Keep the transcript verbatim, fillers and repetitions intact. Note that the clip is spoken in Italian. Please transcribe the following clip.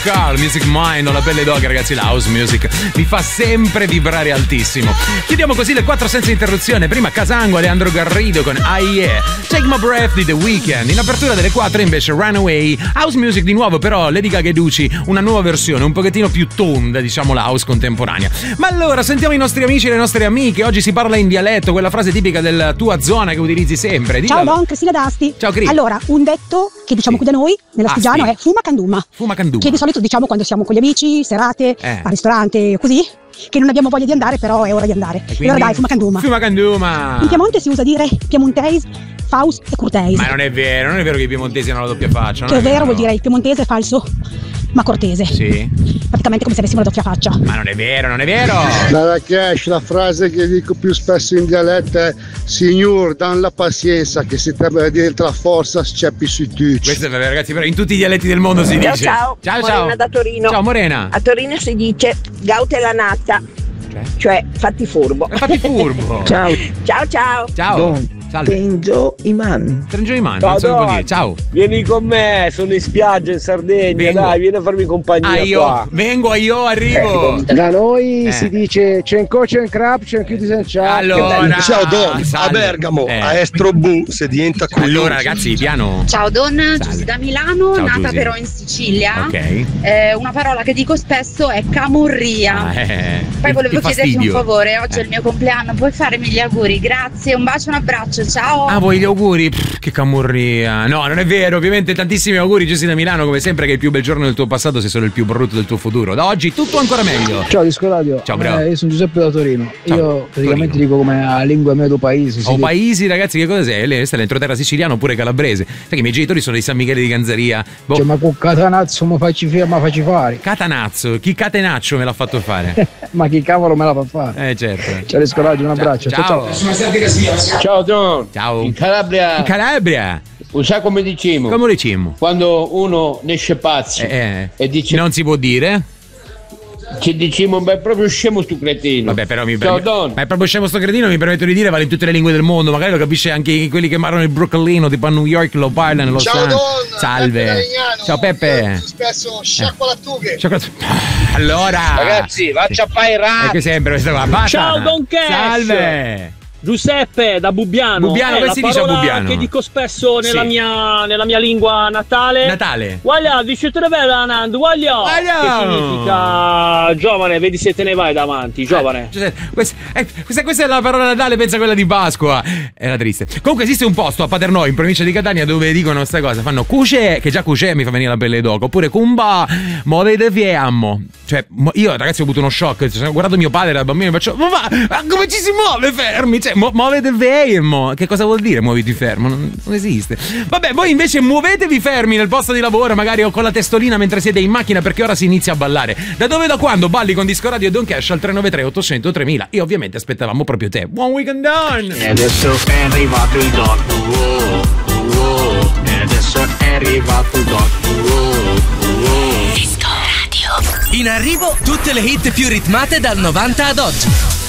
Carl, Music Mind, ho la pelle d'oca, ragazzi, la house music mi fa sempre vibrare altissimo. Chiudiamo così le quattro senza interruzione. Prima Casango, Alejandro Garrido con I Yeah, Take My Breath di The Weeknd. In apertura delle quattro invece Runaway, house music di nuovo, però Lady Gaga e Ducci, una nuova versione, un pochettino più tonda, diciamo la house contemporanea. Ma allora, sentiamo i nostri amici e le nostre amiche. Oggi si parla in dialetto, quella frase tipica della tua zona che utilizzi sempre. Dillo. Ciao Don, Cristina D'Asti. Ciao Cri. Allora, un detto che diciamo sì. qui da noi, nell'astigiano, Asti. è fuma canduma. Fuma canduma. Che di solito diciamo quando siamo con gli amici, serate, Eh. al ristorante, così, che non abbiamo voglia di andare, però è ora di andare. E E allora dai, fuma canduma. Fuma canduma. In Piemonte si usa dire piemontese, faus e curtese. Ma non è vero, non è vero che i piemontesi hanno la doppia faccia. Che non è vero, vuol dire il piemontese è falso, ma cortese. Sì. Praticamente come se avessimo la doppia faccia. Ma non è vero, non è vero. Dalla Cash, la frase che dico più spesso in dialetto è signor, dan la pazienza che se te dentro la forza sceppi sui tucci. Questo è vero, ragazzi, però in tutti i dialetti del mondo si Ciao dice. ciao, ciao, Morena ciao. da Torino. Ciao Morena. A Torino si dice gaute la natta, Cioè? cioè fatti furbo. Fatti furbo. Ciao. Ciao ciao. Ciao. Don. Salve. Tenjo Iman. Trangio Iman, Ciao, non so che vuol Don. dire. Ciao. Vieni con me, sono in spiaggia in Sardegna, Vengo. dai, vieni a farmi compagnia Ah, io qua. vengo, io arrivo. Da noi Eh. si dice Cenco Cencrap, Cenchiudi Sencià. Allora, Ciao Don, a salve. Bergamo, Eh. a Estrobu se diventa coglione. Allora, ragazzi, piano. Ciao Don, Salve. Giusy da Milano, Ciao, nata Giusy. però in Sicilia. Ok. Eh, una parola che dico spesso è camurria. Ah, eh. Poi Che- volevo che chiederti un fastidio. favore, oggi Eh. è il mio compleanno, puoi farmi gli auguri? Grazie, un bacio, un abbraccio, ciao. Ah, vuoi gli auguri? Pff, che camurria. No, non è vero, ovviamente tantissimi auguri, Giusy da Milano, come sempre, che il più bel giorno del tuo passato sia solo il più brutto del tuo futuro. Da oggi tutto ancora meglio. Ciao Disco Radio. Ciao, bro. Eh, io sono Giuseppe da Torino. Ciao, Io praticamente Torino. dico come la lingua mia do paese. O paesi, ragazzi, che cosa sei? Questa è l'entroterra siciliano oppure calabrese. Sai che i miei genitori sono di San Michele di Ganzaria. Boh. Cioè, ma con catanazzo mi facci fare, ma facci fare. Catanazzo, chi catenaccio me l'ha fatto fare? Ma chi cavolo me la fa fare? Eh, certo. Ciao Disco Radio, un abbraccio. Ciao ciao. Ciao Don. Ciao. In Calabria, In Calabria. sai come diciamo? Come lo diciamo? Quando uno ne esce pazzo Eh, e dice non si può dire. ci diciamo beh proprio scemo stu cretino. Vabbè, però mi Ciao permet- Don. Ma è proprio scemo sto cretino, mi permetto di dire, vale in tutte le lingue del mondo. Magari lo capisce anche quelli che parlano il brooklino, tipo a New York lo parlano, lo Ciao sanno. Don, Salve. Peppe da Legnano. Ciao Peppe. Io spesso sciacqua lattughe. Ciao, allora. Ragazzi, faccia fare È rap. che sempre questa qua. Basta. Ciao, Don Cash. Salve. Giuseppe da Bubbiano. Bubbiano, è come la si dice a parola Bubbiano? che dico spesso nella, Sì. mia, nella mia lingua natale. Natale. Guaglia, dice te ne vai Anand, guaglia. Guaglia. Che significa giovane, vedi se te ne vai davanti, giovane. Cioè, questa, eh, questa, questa è la parola Natale, pensa a quella di Pasqua. Era triste. Comunque esiste un posto a Paternò, in provincia di Catania, dove dicono sta cosa. Fanno cuce, che già cuce mi fa venire la pelle d'oca. Oppure cumba, muovete fiammo. Cioè, mo- io ragazzi ho avuto uno shock. Cioè, ho guardato mio padre da bambino e faccio, ma va, ma come ci si muove fermi? Cioè, mu- muovete fermo. Che cosa vuol dire muoviti fermo? Non, non esiste. Vabbè, voi invece muovetevi fermi nel posto di lavoro, magari o con la testolina mentre siete in macchina, perché ora si inizia a ballare. Da dove e da quando balli con Disco Radio e Don Cash al tre nove tre ottocento tremila. E ovviamente aspettavamo proprio te. Buon weekend Don! E adesso è arrivato il doc. Oh, oh. E adesso è arrivato il doc. Oh, oh. Disco Radio. In arrivo tutte le hit più ritmate dal novanta ad oggi.